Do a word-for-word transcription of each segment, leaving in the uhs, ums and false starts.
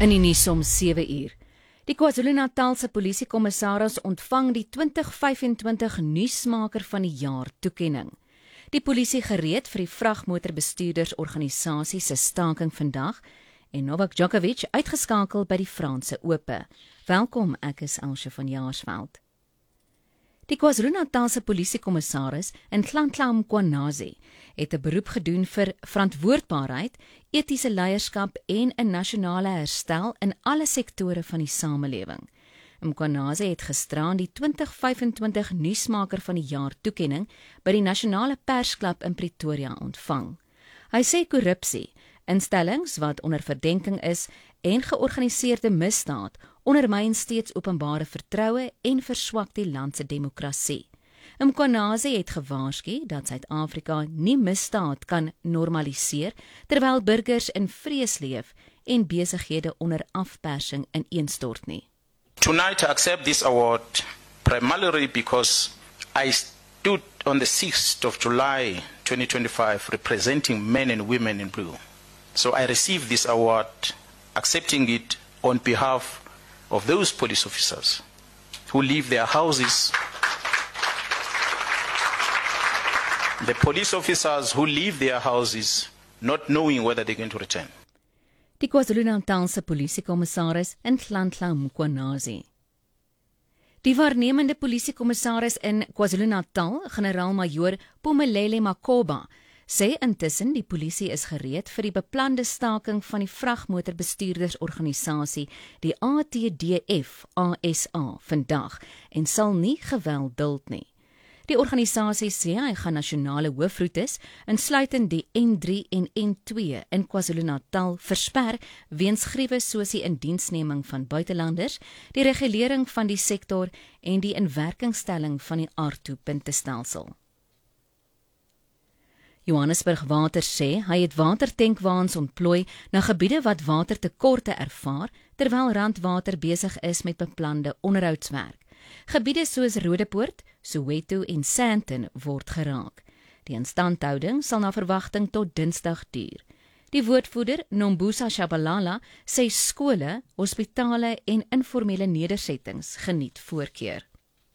In die nuus om sewe uur. Die KwaZulu-Natalse polisiekommissaris ontvang die twintig vyfentwintig nuusmaker van die jaar toekenning. Die polisie gereed vir die vragmotorbestuurdersorganisasie se staking vandag en Novak Djokovic uitgeskakel by die Franse Ope. Welkom, ek is Elsje van Jaarsveld. Die KwaZulu-Natalse polisiekommissaris Nhlanhla Mkhwanazi het 'n beroep gedoen vir verantwoordbaarheid, etiese leierskap en 'n nasionale herstel in alle sektore van die samelewing. Mkhwanazi het gisteraan die twintig vyfentwintig nuusmaker van die jaar toekenning by die Nasionale Persklub in Pretoria ontvang. Hy sê korrupsie, instellings wat onder verdenking is en georganiseerde misdaad ondermyn steeds openbare vertroue en verswak die land se demokrasie. Mkhwanazi het gewaarsku dat Suid-Afrika nie misdaad kan normaliseer terwyl burgers in vrees leef en besighede onder afpersing ineenstort nie. Tonight I accept this award primarily because I stood on the sixth of July twenty twenty-five representing men and women in blue. So I received this award accepting it on behalf of those police officers who leave their houses, the police officers who leave their houses not knowing whether they're going to return. Die KwaZulu-Natalse polisiekommissaris Nhlanhla Mkhwanazi. Die waarnemende polisiekommissaris in KwaZulu-Natal, generaal-majoor Phumelele Makhoba, sê intussen die polisie is gereed vir die beplande staking van die vragmotorbestuurdersorganisasie, die A T D F A S A, vandag en sal nie geweld duld nie. Die organisasie sê hy gaan nasionale hoofroetes, insluitend die N drie en N twee in KwaZulu-Natal, versper weens griewe soos die indiensneming van buitelanders, die regulering van die sektor en die inwerkingstelling van die A R T O-puntestelsel. Johannesburg Water sê hy het watertankwaans ontplooi na gebiede wat watertekorte ervaar, terwyl Randwater besig is met beplande onderhoudswerk. Gebiede soos Rodepoort, Soweto en Sandton word geraak. Die instandhouding sal na verwagting tot Dinsdag duur. Die woordvoerder, Nombusa Shabalala, sê skole, hospitale en informele nedersettings geniet voorkeur.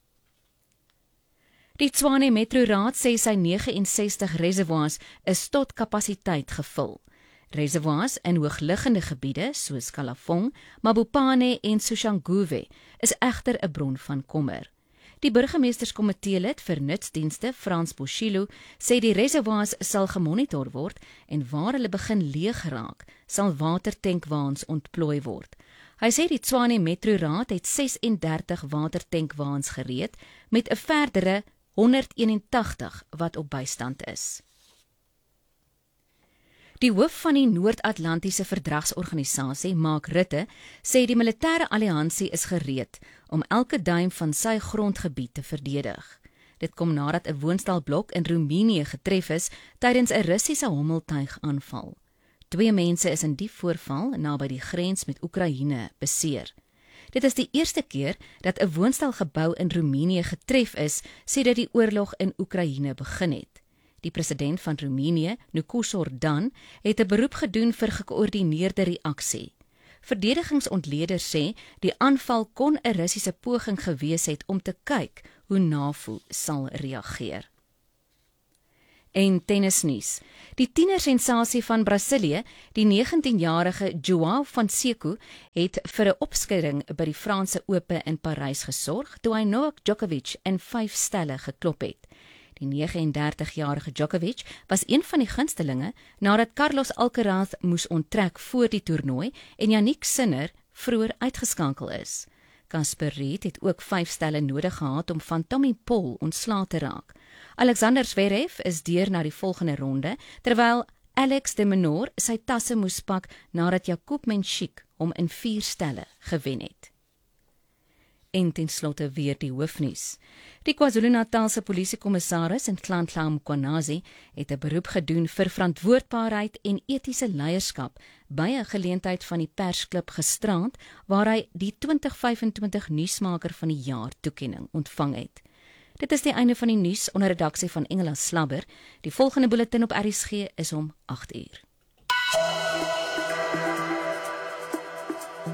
Die Tshwane Metro Raad sê sy nege en sestig reservoirs is tot kapasiteit gevul. Reservoirs in hoogliggende gebiede soos Kalafong, Mabopane en Soshanguve is egter 'n bron van kommer. Die burgemeesterskomitee-lid vir nutsdienste, Frans Boshilo, sê die reservoirs sal gemonitor word en waar hulle begin leeg raak, sal watertankwaans ontplooi word. Hy sê die Tshwane Metro Raad het ses en dertig watertankwaans gereed met 'n verdere honderd eenentagtig wat op bystand is. Die hoof van die Noord-Atlantiese Verdragsorganisasie, Mark Rutte, sê die militêre alliansie is gereed om elke duim van sy grondgebied te verdedig. Dit kom nadat 'n woonstelblok in Roemenië getref is tydens 'n Russiese hommeltuigaanval. Twee mense is in die voorval naby die grens met Oekraïne beseer. Dit is die eerste keer dat 'n woonstelgebou in Roemenië getref is sedert die oorlog in Oekraïne begin het. Die president van Roemenië, Nukusor-Dan, het 'n beroep gedoen vir gekoördineerde reaksie. Verdedigingsontleeders sê die aanval kon 'n Russiese poging gewees het om te kyk hoe NAVO sal reageer. En tennisnuus. Die tienersensasie van Brasilië, die negentienjarige João Fonseca, het vir 'n opskudding by die Franse Ope in Parys gesorg toe hy Novak Djokovic in vyf stelle geklop het. Die nege en dertigjarige Djokovic was een van die gunstelinge nadat Carlos Alcaraz moes onttrek voor die toernooi en Jannik Sinner vroeër uitgeskakel is. Casper Ruud het ook vyf stelle nodig gehad om van Tommy Paul ontslae te raak. Alexander Zverev is deur na die volgende ronde, terwyl Alex de Minaur sy tasse moes pak nadat Jakub Menchik hom in vier stelle gewen het. En ten slotte weer die hoofnuus. Die KwaZulu-Natalse polisiekommissaris Nhlanhla Mkhwanazi het 'n beroep gedoen vir verantwoordbaarheid en etiese leierskap by 'n geleentheid van die persklub gisterand waar hy die twintig vyfentwintig nuusmaker van die jaar toekenning ontvang het. Dit is die einde van die nuus onder redaksie van Engela Slabber. Die volgende bulletin op R S G is om agt uur.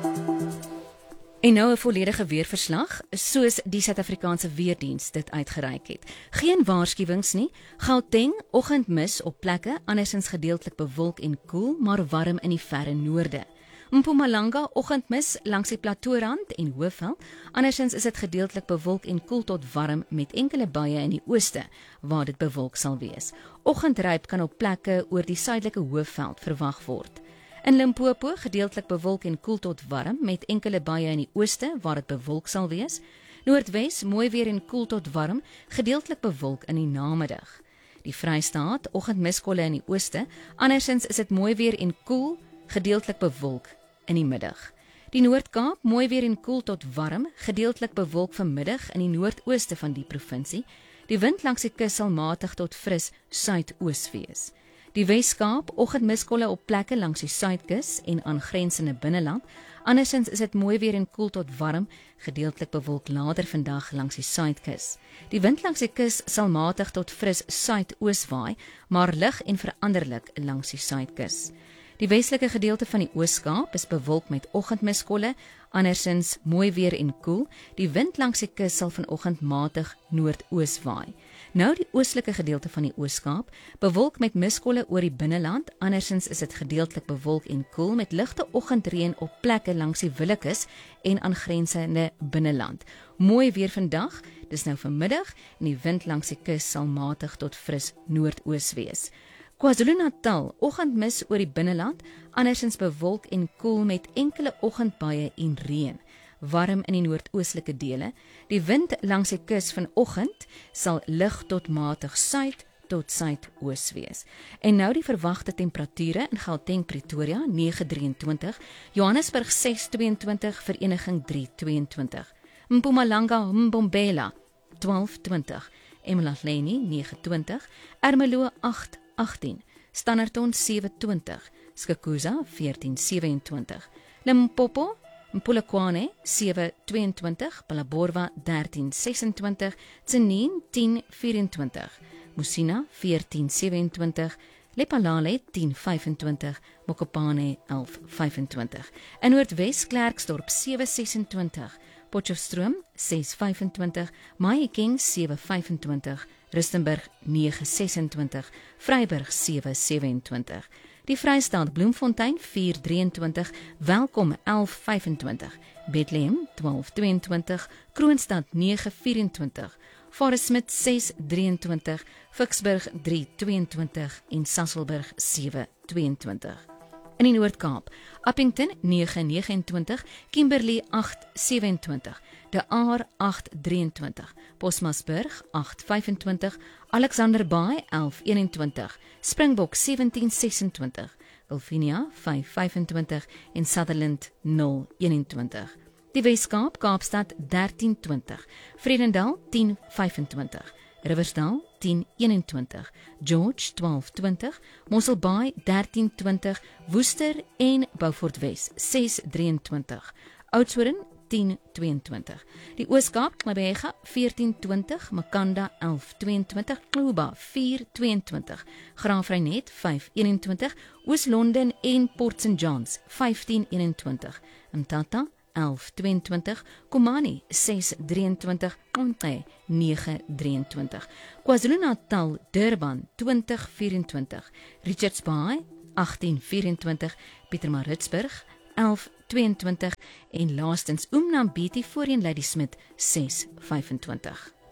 En nou 'n volledige weerverslag, soos die Suid-Afrikaanse Weerdiens dit uitgereik het. Geen waarskuwings nie. Gauteng, oggendmis op plekke, andersins gedeeltelik bewolk en koel, maar warm in die verre noorde. Mpumalanga, oggendmis langs die Plateaurand en Hoëveld, andersins is dit gedeeltelik bewolk en koel tot warm met enkele buie in die ooste, waar dit bewolk sal wees. Oggendryp kan op plekke oor die suidelike Hoëveld verwag word. In Limpopo gedeeltelik bewolk en koel tot warm met enkele buie in die ooste waar dit bewolk sal wees. Noordwes mooi weer en koel tot warm, gedeeltelik bewolk in die namiddag. Die Vrystaat oggendmiskolle in die ooste, andersins is dit mooi weer en koel, gedeeltelik bewolk in die middag. Die Noord-Kaap mooi weer en koel tot warm, gedeeltelik bewolk vanmiddag in die noordooste van die provinsie. Die wind langs die kus sal matig tot fris suidoos wees. Die Wes-Kaap, oggendmiskolle op plekke langs die suidkus en aangrensende binneland. Andersins is dit mooi weer en koel tot warm, gedeeltelik bewolk later vandag langs die suidkus. Die wind langs die kus sal matig tot fris suidoos waai, maar lig en veranderlik langs die suidkus. Die westelike gedeelte van die Oos-Kaap is bewolk met oggendmiskolle, andersins mooi weer en koel. Die wind langs die kus sal vanoggend matig noordoos waai. Nou die oostelike gedeelte van die Oos-Kaap, bewolk met miskolle oor die binneland, andersins is dit gedeeltelik bewolk en koel met ligte oggendreën op plekke langs die Willekus en aangrensende binneland. Mooi weer vandag, dis nou vanmiddag en die wind langs die kus sal matig tot fris noordoos wees. KwaZulu-Natal, oggendmis oor die binneland, andersins bewolk en koel met enkele oggendbuie en reën. Warm in die noordoostelike dele. Die wind langs die kus vanoggend sal lig tot matig suid tot suidoos wees. En nou die verwagte temperature in Gauteng, Pretoria nege drieëntwintig, Johannesburg ses tweeëntwintig, Vereniging drie tweeëntwintig, Mpumalanga, Mbombela twaalf twintig, Emalahleni nege twintig, Ermelo agt agtien, Standerton sewe twintig, Skukuza veertien seweentwintig, Limpopo, Polokwane sewe tweeëntwintig, Phalaborwa dertien sesentwintig, Tsenin tien vyfentwintig, Musina veertien seweentwintig, Lephalale tien vyfentwintig, Mokopane elf vyfentwintig, in Noordwes Klerksdorp sewe sesentwintig, Potchefstroom ses vyfentwintig, Mahikeng sewe vyfentwintig, Rustenburg nege sesentwintig, Vryburg sewe sewentwintig. Die Vrystaat Bloemfontein vier drieëntwintig, Welkom elf vyfentwintig, Bethlehem twaalf tweeëntwintig, Kroonstad nege vyfentwintig, Forest Smith ses drieëntwintig, Vicksburg drie tweeëntwintig en Sasolburg sewe tweeëntwintig. In die Noord-Kaap, Appington nege negenentwintig, Kimberley agt sewentwintig, De Aar agt drieëntwintig, Bosmasburg agt vyfentwintig, Alexander Bay elf eenentwintig, Springbok sewentien sesentwintig, Wilfinia vyf vyfentwintig en Sutherland nul eenentwintig. Die Wes-Kaap, Kaapstad dertien twintig, Vredendal tien vyfentwintig, Riversdal tien eenentwintig, George twaalf twintig, Mossel Bay dertien twintig, Woester en Beaufort Wes ses drieëntwintig, Oudtshoorn tien tweeëntwintig. Die Oos-Kaap, Klerksdorp veertien twintig, Makanda elf tweeëntwintig, Kluba vier tweeëntwintig, Graafrenet vyf eenentwintig, Oos-London en Port Saint Johns vyftien eenentwintig, Mthatha elf tweeëntwintig, Komani ses drieëntwintig, Onte nege drieëntwintig, KwaZulu-Natal, Durban twintig vyfentwintig, Richards Bay agtien vyfentwintig, Pietermaritzburg elf tweeëntwintig en laastens Umnambiti voorheen Ladysmith ses vyfentwintig.